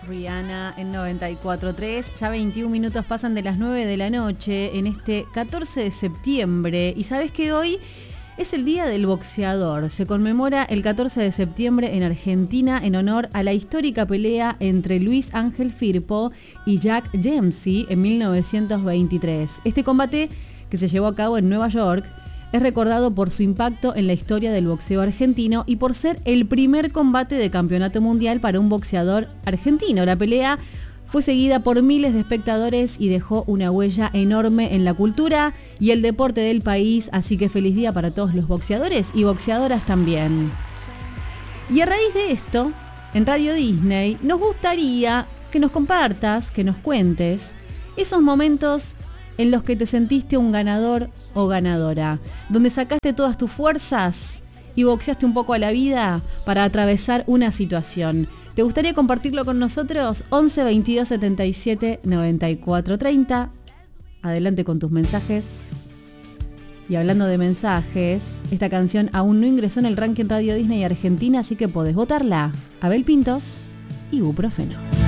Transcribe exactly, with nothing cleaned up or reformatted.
Rihanna en noventa y cuatro tres. Ya veintiún minutos pasan de las nueve de la noche en este catorce de septiembre. Y sabes que hoy es el Día del Boxeador. Se conmemora el catorce de septiembre en Argentina en honor a la histórica pelea entre Luis Ángel Firpo y Jack Dempsey en mil novecientos veintitrés. Este combate, que se llevó a cabo en Nueva York, es recordado por su impacto en la historia del boxeo argentino y por ser el primer combate de campeonato mundial para un boxeador argentino. La pelea fue seguida por miles de espectadores y dejó una huella enorme en la cultura y el deporte del país, así que feliz día para todos los boxeadores y boxeadoras también. Y a raíz de esto, en Radio Disney, nos gustaría que nos compartas, que nos cuentes esos momentos en los que te sentiste un ganador o ganadora, donde sacaste todas tus fuerzas y boxeaste un poco a la vida para atravesar una situación. ¿Te gustaría compartirlo con nosotros? once veintidós setenta y siete noventa y cuatro treinta. Adelante con tus mensajes. Y hablando de mensajes, esta canción aún no ingresó en el ranking Radio Disney Argentina, así que podés votarla. Abel Pintos, Ibuprofeno.